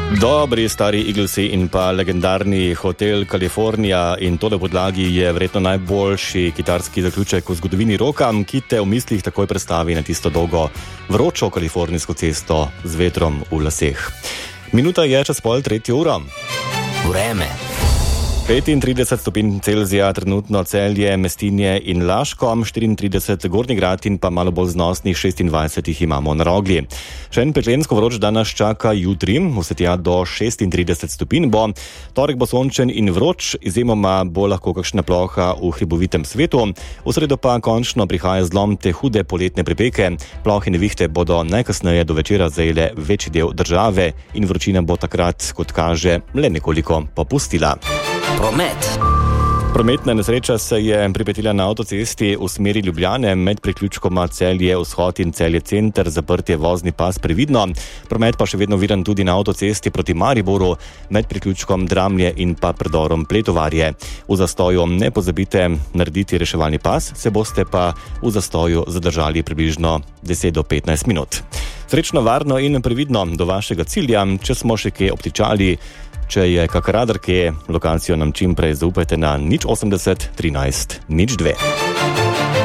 Dobri stari Eaglesi in pa legendarni Hotel California in tole podlagi je verjetno najboljši kitarski zaključek v zgodovini roka, ki te v mislih takoj predstavi na tisto dolgo vročo kalifornijsko cesto z vetrom v laseh. Minuta je čez 2:30. Vreme. 35 stopinj Celzija, trenutno Celje, Mestinje in Laško, 34 Gornji Grad in pa malo bolj znosnih 26 jih imamo na Rogli. Še en peklensko vroč dan nas čaka jutri, vse tja do 36 stopinj bo. Torek bo sončen in vroč, izjemoma bo lahko kakšna ploha v hribovitem svetu. V sredo pa končno prihaja zlom te hude poletne pripeke. Plohe nevihte bodo najkasneje do večera zajele večji del države in vročina bo takrat, kot kaže, le nekoliko popustila. Promet. Prometna nesreča se je pripetila na avtocesti v smeri Ljubljane med priključkoma Celje Vzhod in Celje Center, zaprt je vozni pas previdno. Promet pa še vedno viran tudi na avtocesti proti Mariboru med priključkom Dramlje in pa predorom Pletovarje. V zastoju ne pozabite narediti reševalni pas, se boste pa v zastoju zadržali približno 10 do 15 minut. Srečno, varno in previdno do vašega cilja, če smo še kje obtičali. Če je kak radar, lokacijo nam čim prej zaupajte na 080 13 02.